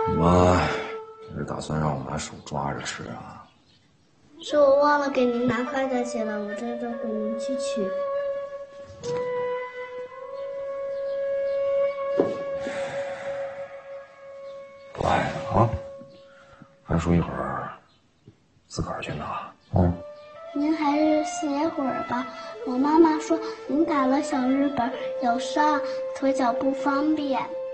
你妈这是打算让我拿手抓着吃啊？ 是我忘了给您拿快餐钱了，我这就给您去取。 乖啊，还说一会儿自个儿去拿。 您还是歇会儿吧。我妈妈说您打了小日本，有伤，腿脚不方便。